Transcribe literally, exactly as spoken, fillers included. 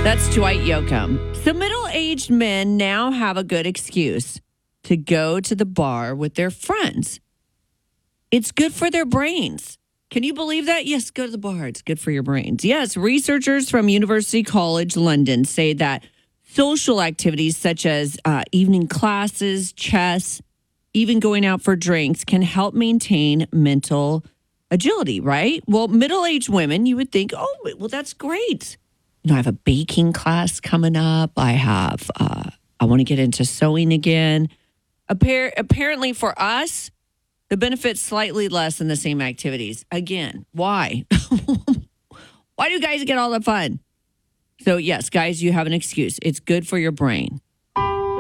That's Dwight Yoakam. So middle-aged men now have a good excuse to go to the bar with their friends. It's good for their brains. Can you believe that? Yes, go to the bar. It's good for your brains. Yes, researchers from University College London say that social activities such as uh, evening classes, chess, even going out for drinks can help maintain mental agility, right? Well, middle-aged women, you would think, oh, well, that's great. You know, I have a baking class coming up. I have, uh, I want to get into sewing again. Appar- apparently for us, the benefit's slightly less than the same activities. Again, why? Why do guys get all the fun? So yes, guys, you have an excuse. It's good for your brain.